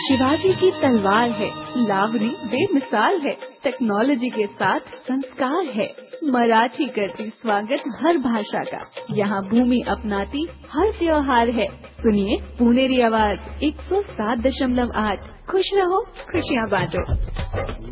शिवाजी की तलवार है, लावणी बेमिसाल है, टेक्नोलॉजी के साथ संस्कार है। मराठी करती स्वागत हर भाषा का, यहाँ भूमि अपनाती हर त्योहार है। सुनिए पुनेरी आवाज 107.8। खुश रहो, खुशियाँ बांटो।